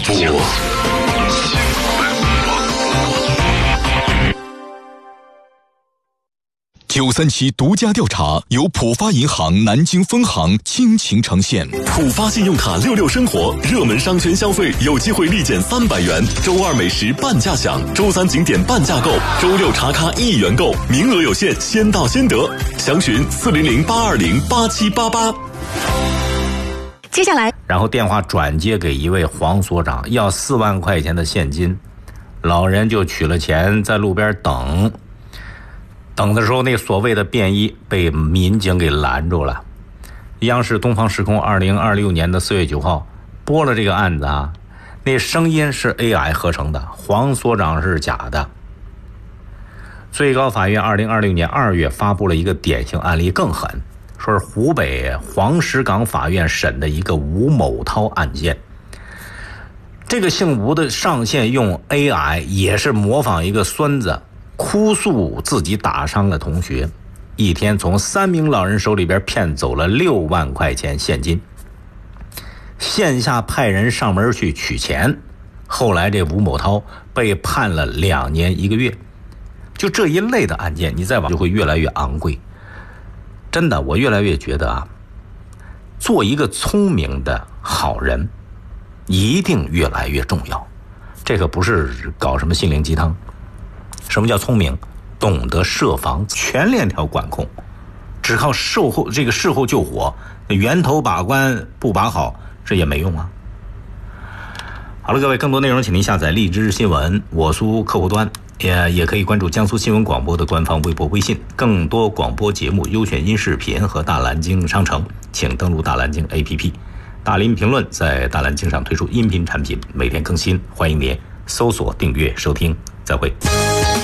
937独家调查由浦发银行南京分行倾情呈现。 浦发信用卡66生活热门商圈消费有机会立减300元，周二美食半价享，周三景点半价购，周六茶咖1元购，名额有限，先到先得。详询400-820-8788。 接下来， 然后电话转接给一位黄所长，要4万块钱的现金。老人就取了钱，在路边等的时候，那所谓的便衣被民警给拦住了。央视东方时空2026年4月9号播了这个案子啊，那声音是 AI 合成的，黄所长是假的。最高法院2026年2月发布了一个典型案例，更狠，说是湖北黄石岗法院审的一个吴某涛案件。这个姓吴的上线用 AI 也是模仿一个孙子，哭诉自己打伤了同学，一天从3名老人手里边骗走了6万块钱现金，线下派人上门去取钱。后来这吴某涛被判了2年1个月。就这一类的案件，你再往就会越来越昂贵。真的，我越来越觉得啊，做一个聪明的好人一定越来越重要。这个不是搞什么心灵鸡汤。什么叫聪明？懂得设防，全链条管控，只靠事后救火，源头把关不把好，这也没用啊。好了，各位，更多内容请您下载荔枝新闻我苏客户端，也可以关注江苏新闻广播的官方微博微信。更多广播节目优选音视频和大蓝鲸商城，请登录大蓝鲸 APP。大林评论在大蓝鲸上推出音频产品，每天更新，欢迎您搜索订阅收听。再会。